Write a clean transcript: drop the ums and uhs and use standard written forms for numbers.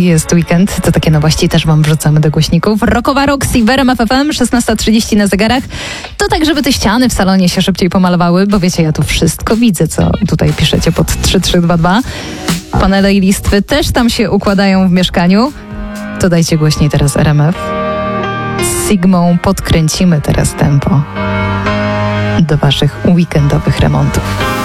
jest weekend, to takie nowości też wam wrzucamy do głośników. Rockowa Roxy w RMF FM, 16:30 na zegarach. To tak, żeby te ściany w salonie się szybciej pomalowały, bo wiecie, ja tu wszystko widzę, co tutaj piszecie pod 3322. Panele i listwy też tam się układają w mieszkaniu. To dajcie głośniej teraz RMF. Z Sigmą podkręcimy teraz tempo do waszych weekendowych remontów.